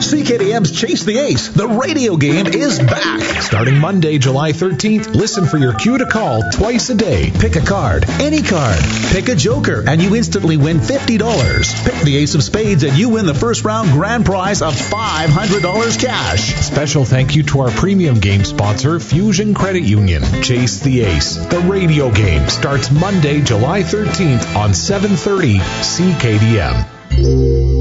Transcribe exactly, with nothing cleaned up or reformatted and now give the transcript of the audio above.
C K D M's Chase the Ace, the radio game, is back. Starting Monday, July thirteenth, listen for your cue to call twice a day. Pick a card, any card. Pick a joker, and you instantly win fifty dollars. Pick the Ace of Spades, and you win the first round grand prize of five hundred dollars cash. Special thank you to our premium game sponsor, Fusion Credit Union. Chase the Ace, the radio game, starts Monday, July thirteenth on seven thirty C K D M.